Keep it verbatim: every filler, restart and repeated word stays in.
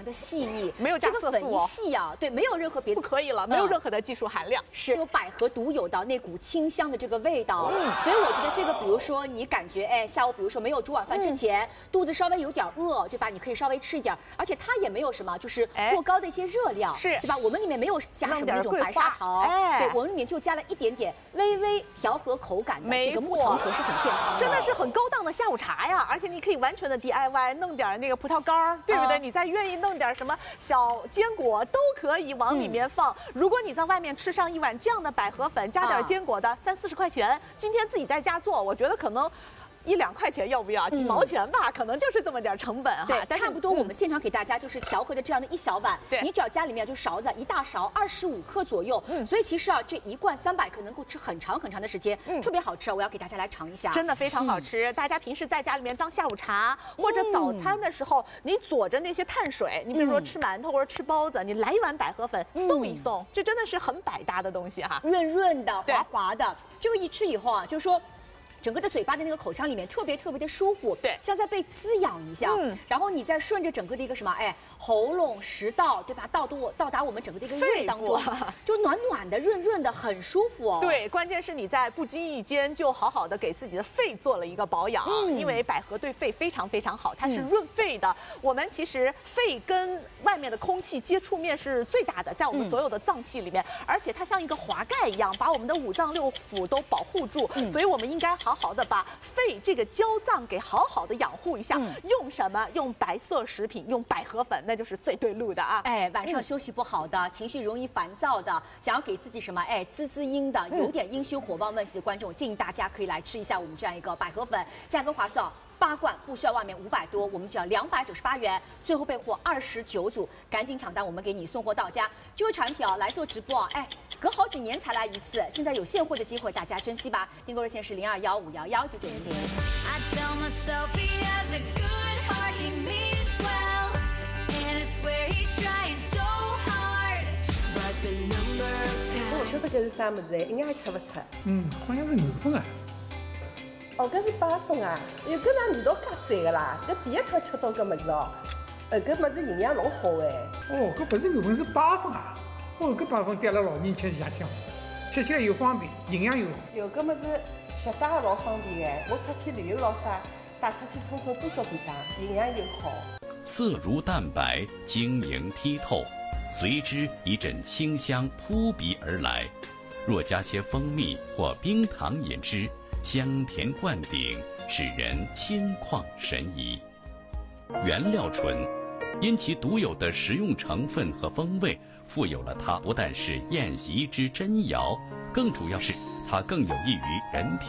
的细腻， 没有加色素、哦、 这个粉一细啊，对，没有任何别的， 不可以了，没有任何的技术含量， 是有百合独有的那股清香的这个味道。嗯，所以我觉得这个，比如说你感觉哎下午比如说没有煮晚饭之前，嗯、肚子稍微有点饿，对吧？你可以稍微吃一点，而且它也没有什么就是过高的一些热量， 是、哎， 对吧？我们里面没有加什么那种白砂糖，哎，对，我们里面就加了一点点微微调和口感的这个木糖醇，是很健康的， 真的是很高档的下午茶呀！而且你可以完全的 D I Y， 弄点那个葡萄干儿，对不对？嗯、你再愿意弄点什么小坚果都可以往里面放。嗯、如果你在外面吃上一碗这样的百合粉，加点坚果的，三四十块钱，今天自己在家做，我觉得可能。一两块钱要不要？几毛钱吧，嗯、可能就是这么点成本哈。 对，差不多。我们现场给大家就是调和的这样的一小碗， 对， 你只要家里面就勺子一大勺，二十五克左右。嗯，所以其实啊，这一罐三百克能够吃很长很长的时间，嗯，特别好吃。我要给大家来尝一下， 真的非常好吃。嗯、大家平时在家里面当下午茶或者早餐的时候，嗯、你佐着那些碳水，你比如说吃馒头或者吃包子，你来一碗百合粉送一送，嗯、这真的是很百搭的东西哈， 润润的、滑滑的。这个一吃以后啊，就说。整个的嘴巴的那个口腔里面特别特别的舒服， 对， 像在被滋养一下。嗯，然后你再顺着整个的一个什么，哎，喉咙、食道，对吧？到达到达我们整个的一个胃当中，就暖暖的、润润的，很舒服哦。 对，关键是你在不经意间就好好的给自己的肺做了一个保养，嗯、因为百合对肺非常非常好，它是润肺的。嗯、我们其实肺跟外面的空气接触面是最大的，在我们所有的脏器里面，嗯、而且它像一个华盖一样，把我们的五脏六腑都保护住。嗯、所以我们应该好。好的，把肺这个焦脏给好好的养护一下。嗯、用什么？用白色食品，用百合粉，那就是最对路的啊！ 哎，晚上休息不好的，嗯、情绪容易烦躁的，想要给自己什么？哎，滋滋阴的，有点阴虚火旺问题的观众，建议大家可以来吃一下我们这样一个百合粉，价格划算。八罐不需要外面五百多，我们只要两百九十八元，最后备货二十九组，赶紧抢单，我们给你送货到家。这个产品啊，来做直播啊，哎，隔好几年才来一次，现在有现货的机会，大家珍惜吧。订购热线是零二幺五幺幺九九零零。 我晓得搿是啥物事，应该还吃不出。 嗯，好像是牛粪啊。 哦，搿是八分啊！哟，搿哪味道介赞个啦？搿第一趟吃到搿物事哦，呃，搿物事营养老好哎。 哦，搿不是牛粪，是八分啊！哦，搿八分对阿拉老人吃下香，吃起来又方便，营养又好。 哟，搿物事携带也老方便哎，我出去旅游老啥，带出去冲冲多少便当，营养又好。 色如蛋白，晶莹剔透，随之一阵清香扑鼻而来。若加些蜂蜜或冰糖饮之，香甜灌顶，使人心旷神怡。原料醇，因其独有的食用成分和风味，富有了它不但是宴席之珍肴，更主要是它更有益于人体。